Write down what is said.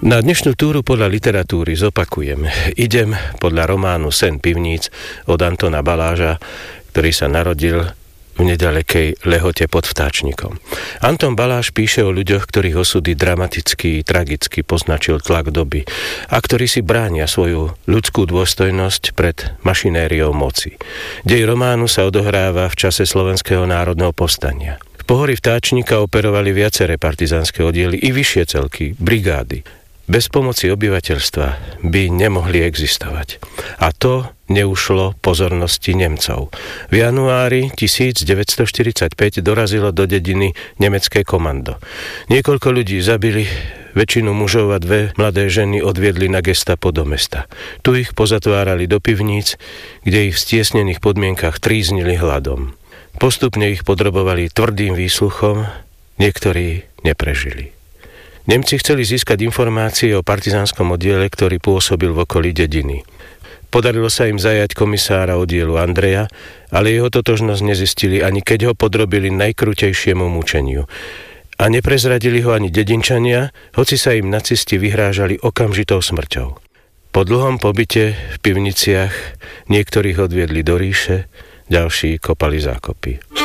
Na dnešnú túru podľa literatúry zopakujem. Idem podľa románu Sen pivníc od Antona Baláža, ktorý sa narodil v nedalekej Lehote pod Vtáčnikom. Anton Baláž píše o ľuďoch, ktorých osudy dramaticky, tragicky poznačil tlak doby a ktorí si bránia svoju ľudskú dôstojnosť pred mašinériou moci. Dej románu sa odohráva v čase Slovenského národného povstania. V pohorí Vtáčnika operovali viaceré partizánske oddiely i vyššie celky, brigády. Bez pomoci obyvateľstva by nemohli existovať. A to neušlo pozornosti Nemcov. V januári 1945 dorazilo do dediny nemecké komando. Niekoľko ľudí zabili, väčšinu mužov a 2 mladé ženy odviedli na gestapo do mesta. Tu ich pozatvárali do pivníc, kde ich v stiesnených podmienkach tríznili hladom. Postupne ich podrobovali tvrdým výsluchom, niektorí neprežili. Nemci chceli získať informácie o partizánskom oddiele, ktorý pôsobil v okolí dediny. Podarilo sa im zajať komisára oddielu Andreja, ale jeho totožnosť nezistili, ani keď ho podrobili najkrutejšiemu mučeniu. A neprezradili ho ani dedinčania, hoci sa im nacisti vyhrážali okamžitou smrťou. Po dlhom pobyte v pivniciach niektorých odviedli do ríše, ďalší kopali zákopy.